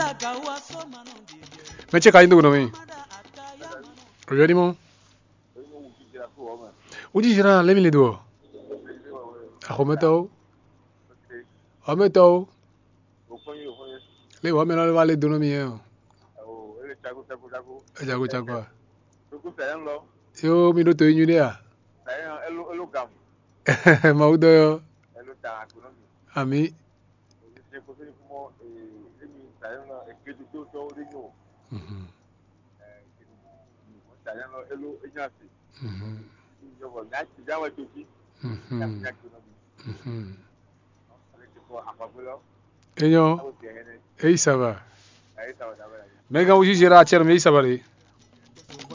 Me check ainda no me. Ready mo? Uji jira let me le do. Ahometo. Ahometo. Le wa me no vale do no mi e. Jago jago. Yo mi do to yin ni a. Maudo yo. Ami. Enyo, ça va. Mega uji jira cher me ça va.